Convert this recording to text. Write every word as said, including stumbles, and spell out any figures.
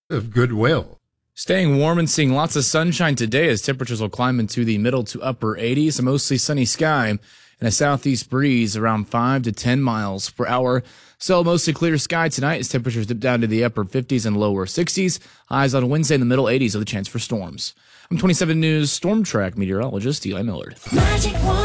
of goodwill. Staying warm and seeing lots of sunshine today as temperatures will climb into the middle to upper eighties. A mostly sunny sky and a southeast breeze around five to ten miles per hour. So mostly clear sky tonight as temperatures dip down to the upper fifties and lower sixties. Highs on Wednesday in the middle eighties with a chance for storms. I'm twenty-seven News Storm Track meteorologist Eli Millard. Magic one.